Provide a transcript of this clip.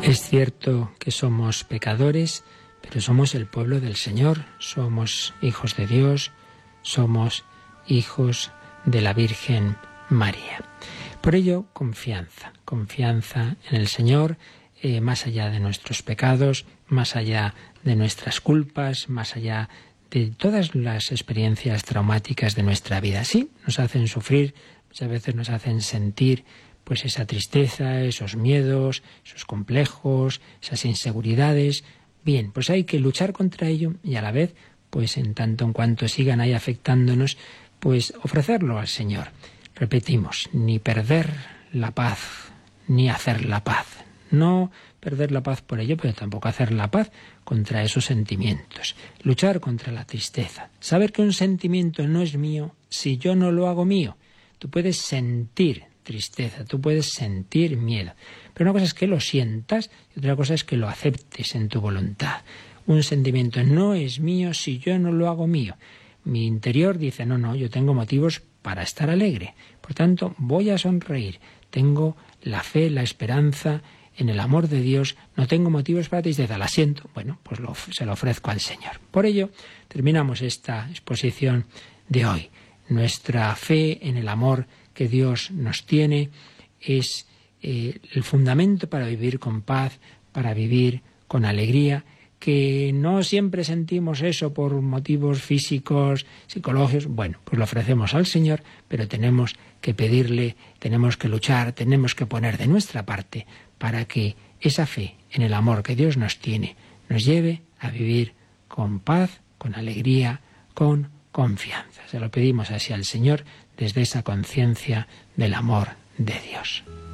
Es cierto que somos pecadores, pero somos el pueblo del Señor, somos hijos de Dios, somos hijos de la Virgen María. Por ello, confianza en el Señor, más allá de nuestros pecados, más allá de nuestras culpas, más allá de todas las experiencias traumáticas de nuestra vida. Sí, nos hacen sufrir, muchas veces nos hacen sentir pues esa tristeza, esos miedos, esos complejos, esas inseguridades. Bien, pues hay que luchar contra ello y a la vez, pues en tanto en cuanto sigan ahí afectándonos, pues ofrecerlo al Señor. Repetimos, ni perder la paz, ni hacer la paz. No perder la paz por ello, pero tampoco hacer la paz contra esos sentimientos. Luchar contra la tristeza. Saber que un sentimiento no es mío si yo no lo hago mío. Tú puedes sentir tristeza, tú puedes sentir miedo, pero una cosa es que lo sientas y otra cosa es que lo aceptes en tu voluntad. Un sentimiento no es mío si yo no lo hago mío. Mi interior dice, no, yo tengo motivos para estar alegre, por tanto voy a sonreír, tengo la fe, la esperanza en el amor de Dios, no tengo motivos para tristeza, la siento, bueno, pues se lo ofrezco al Señor. Por ello, terminamos esta exposición de hoy. Nuestra fe en el amor que Dios nos tiene es el fundamento para vivir con paz, para vivir con alegría, que no siempre sentimos eso por motivos físicos, psicológicos. Bueno, pues lo ofrecemos al Señor, pero tenemos que pedirle, tenemos que luchar, tenemos que poner de nuestra parte para que esa fe en el amor que Dios nos tiene nos lleve a vivir con paz, con alegría, con confianza. Se lo pedimos así al Señor desde esa conciencia del amor de Dios.